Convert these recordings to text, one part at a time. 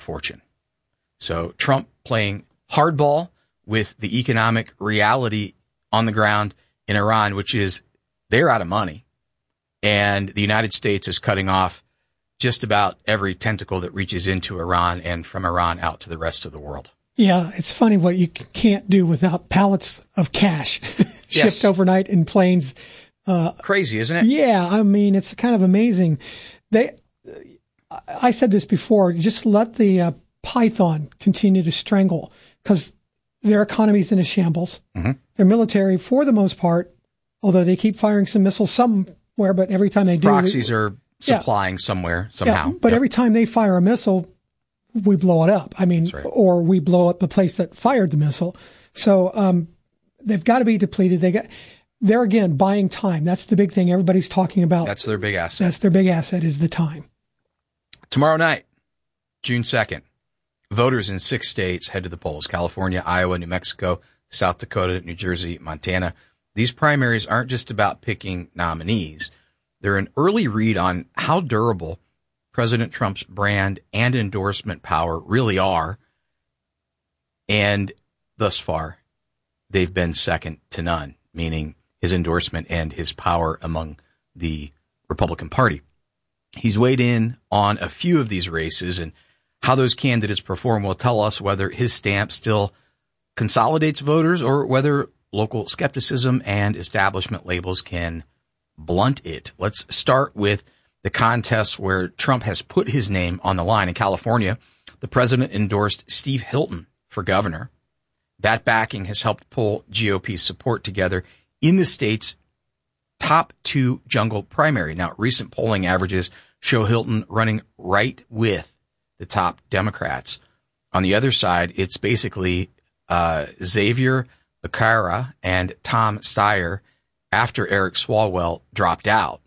fortune. So Trump playing hardball with the economic reality on the ground in Iran, which is they're out of money. And the United States is cutting off just about every tentacle that reaches into Iran and from Iran out to the rest of the world. Yeah, it's funny what you can't do without pallets of cash shipped overnight in planes. Crazy, isn't it? Yeah, I mean, it's kind of amazing. I said this before, just let the python continue to strangle because their economy's in a shambles. Mm-hmm. Their military, for the most part, although they keep firing some missiles somewhere, but every time they do... Proxies are supplying somewhere, somehow. Yeah, but every time they fire a missile, we blow it up. I mean, right. Or we blow up the place that fired the missile. So they've got to be depleted. They're again buying time. That's the big thing everybody's talking about. That's their big asset. That's their big asset is the time. Tomorrow night, June 2nd, voters in 6 states head to the polls: California, Iowa, New Mexico, South Dakota, New Jersey, Montana. These primaries aren't just about picking nominees. They're an early read on how durable President Trump's brand and endorsement power really are. And thus far, they've been second to none, meaning his endorsement and his power among the Republican Party. He's weighed in on a few of these races, and how those candidates perform will tell us whether his stamp still consolidates voters or whether local skepticism and establishment labels can blunt it. Let's start with the contest where Trump has put his name on the line. In California, the president endorsed Steve Hilton for governor. That backing has helped pull GOP support together in the state's top 2 jungle primary. Now, recent polling averages show Hilton running right with the top Democrats. On the other side, it's basically Xavier Becerra and Tom Steyer after Eric Swalwell dropped out.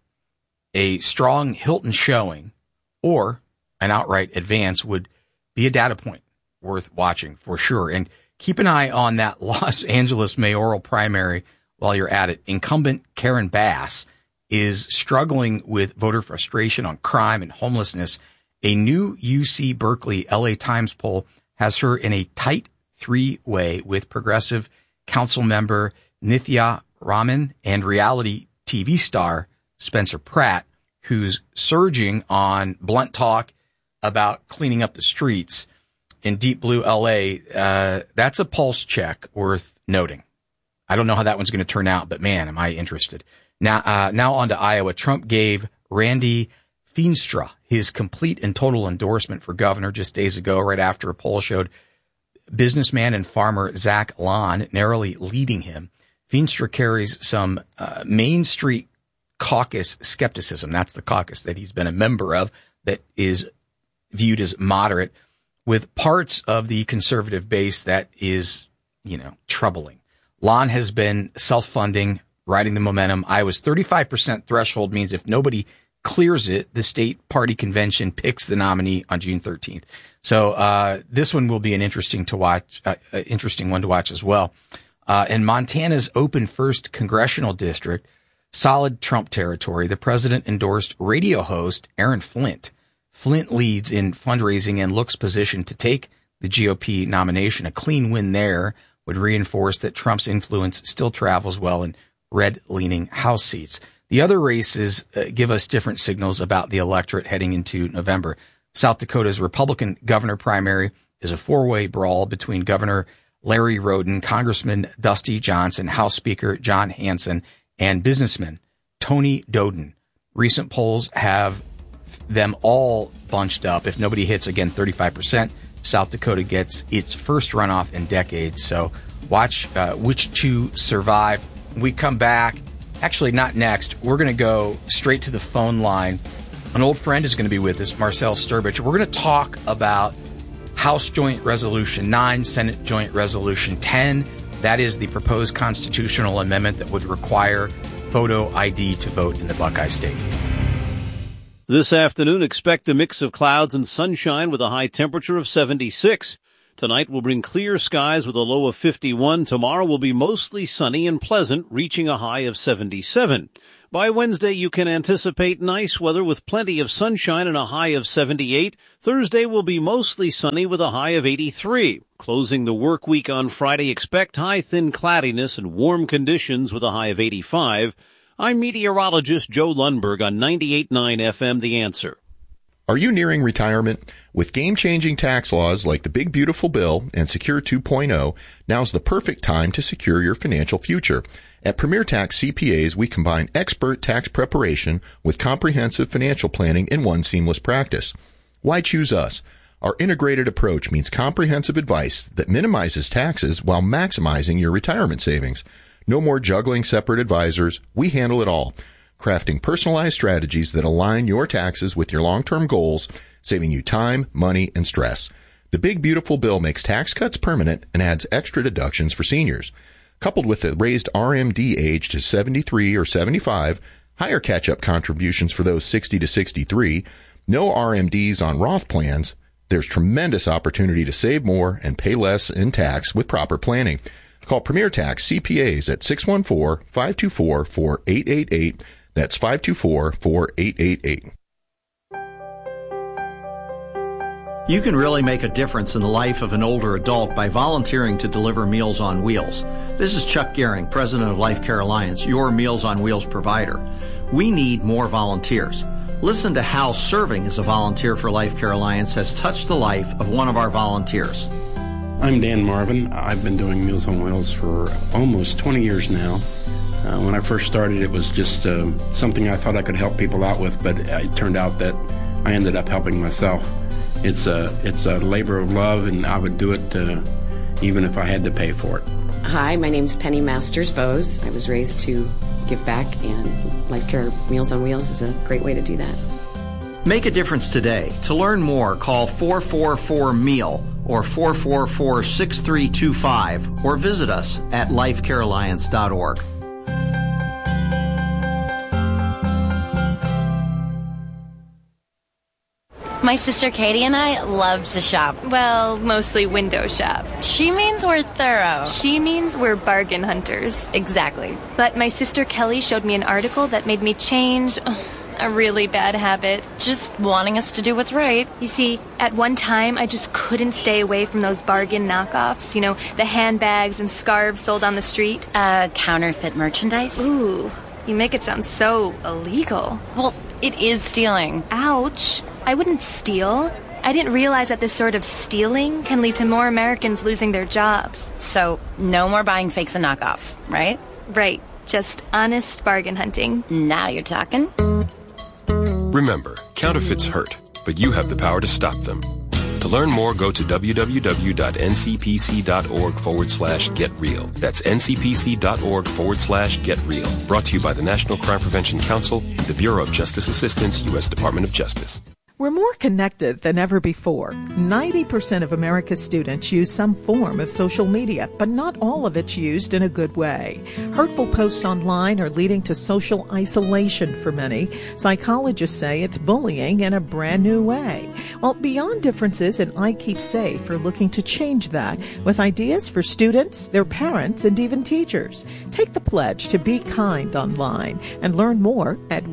A strong Hilton showing or an outright advance would be a data point worth watching for sure. And keep an eye on that Los Angeles mayoral primary while you're at it. Incumbent Karen Bass is struggling with voter frustration on crime and homelessness. A new UC Berkeley LA Times poll has her in a tight 3-way with progressive council member Nithya Raman and reality TV star Spencer Pratt, who's surging on blunt talk about cleaning up the streets in deep blue LA. That's a pulse check worth noting. I don't know how that one's going to turn out, but man, am I interested. Now on to Iowa. Trump gave Randy Feenstra his complete and total endorsement for governor just days ago, right after a poll showed businessman and farmer Zach Lahn narrowly leading him. Feenstra carries some Main Street caucus skepticism. That's the caucus that he's been a member of that is viewed as moderate, with parts of the conservative base that is, troubling. Lahn has been self-funding, riding the momentum. Iowa's 35% threshold means if nobody clears it, the state party convention picks the nominee on June 13th. So this one will be an interesting one to watch as well. In Montana's open first congressional district, solid Trump territory, the president endorsed radio host Aaron Flint. Flint leads in fundraising and looks positioned to take the GOP nomination. A clean win there would reinforce that Trump's influence still travels well in red-leaning House seats. The other races give us different signals about the electorate heading into November. South Dakota's Republican governor primary is a 4-way brawl between Governor Larry Roden, Congressman Dusty Johnson, House Speaker John Hanson, and businessman Tony Doden. Recent polls have them all bunched up. If nobody hits, again, 35%, South Dakota gets its first runoff in decades. So watch which 2 survive. When we come back, actually not next, we're going to go straight to the phone line. An old friend is going to be with us, Marcel Sturbich. We're going to talk about House Joint Resolution 9, Senate Joint Resolution 10. That is the proposed constitutional amendment that would require photo ID to vote in the Buckeye State. This afternoon, expect a mix of clouds and sunshine with a high temperature of 76. Tonight will bring clear skies with a low of 51. Tomorrow will be mostly sunny and pleasant, reaching a high of 77. By Wednesday, you can anticipate nice weather with plenty of sunshine and a high of 78. Thursday will be mostly sunny with a high of 83. Closing the work week on Friday, expect high thin cloudiness and warm conditions with a high of 85. I'm meteorologist Joe Lundberg on 98.9 FM, The Answer. Are you nearing retirement? With game-changing tax laws like the Big Beautiful Bill and Secure 2.0, now's the perfect time to secure your financial future. At Premier Tax CPAs, we combine expert tax preparation with comprehensive financial planning in one seamless practice. Why choose us? Our integrated approach means comprehensive advice that minimizes taxes while maximizing your retirement savings. No more juggling separate advisors. We handle it all, crafting personalized strategies that align your taxes with your long-term goals, saving you time, money, and stress. The Big Beautiful Bill makes tax cuts permanent and adds extra deductions for seniors. Coupled with the raised RMD age to 73 or 75, higher catch-up contributions for those 60 to 63, no RMDs on Roth plans, there's tremendous opportunity to save more and pay less in tax with proper planning. Call Premier Tax CPAs at 614-524-4888. That's 524-4888. You can really make a difference in the life of an older adult by volunteering to deliver Meals on Wheels. This is Chuck Gehring, president of Life Care Alliance, your Meals on Wheels provider. We need more volunteers. Listen to how serving as a volunteer for Life Care Alliance has touched the life of one of our volunteers. I'm Dan Marvin. I've been doing Meals on Wheels for almost 20 years now. When I first started, it was just something I thought I could help people out with, but it turned out that I ended up helping myself. It's a labor of love, and I would do it even if I had to pay for it. Hi, my name's Penny Masters Bose. I was raised to give back, and Life Care Meals on Wheels is a great way to do that. Make a difference today. To learn more, call 444-MEAL or 444-6325 or visit us at lifecarealliance.org. My sister Katie and I love to shop. Well, mostly window shop. She means we're thorough. She means we're bargain hunters. Exactly. But my sister Kelly showed me an article that made me change a really bad habit. Just wanting us to do what's right. You see, at one time, I just couldn't stay away from those bargain knockoffs. You know, the handbags and scarves sold on the street. Counterfeit merchandise? Ooh, you make it sound so illegal. Well, it is stealing. Ouch. I wouldn't steal. I didn't realize that this sort of stealing can lead to more Americans losing their jobs. So, no more buying fakes and knockoffs, right? Right. Just honest bargain hunting. Now you're talking. Remember, counterfeits hurt, but you have the power to stop them. To learn more, go to www.ncpc.org/getreal. That's ncpc.org/getreal. Brought to you by the National Crime Prevention Council, the Bureau of Justice Assistance, U.S. Department of Justice. We're more connected than ever before. 90% of America's students use some form of social media, but not all of it's used in a good way. Hurtful posts online are leading to social isolation for many. Psychologists say it's bullying in a brand new way. Well, Beyond Differences and I Keep Safe are looking to change that with ideas for students, their parents, and even teachers. Take the pledge to be kind online and learn more at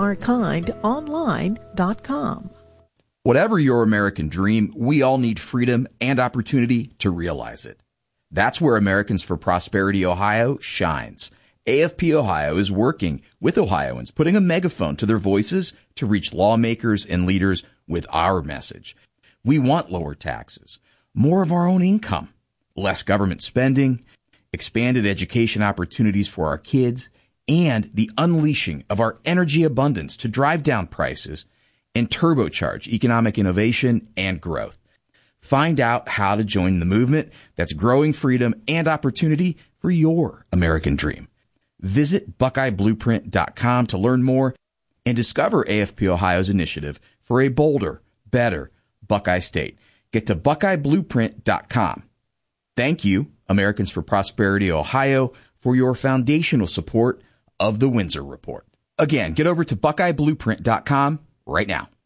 wearekindonline.com. Whatever your American dream, we all need freedom and opportunity to realize it. That's where Americans for Prosperity Ohio shines. AFP Ohio is working with Ohioans, putting a megaphone to their voices to reach lawmakers and leaders with our message. We want lower taxes, more of our own income, less government spending, expanded education opportunities for our kids, and the unleashing of our energy abundance to drive down prices and turbocharge economic innovation and growth. Find out how to join the movement that's growing freedom and opportunity for your American dream. Visit BuckeyeBlueprint.com to learn more and discover AFP Ohio's initiative for a bolder, better Buckeye State. Get to BuckeyeBlueprint.com. Thank you, Americans for Prosperity Ohio, for your foundational support of the Windsor Report. Again, get over to BuckeyeBlueprint.com right now.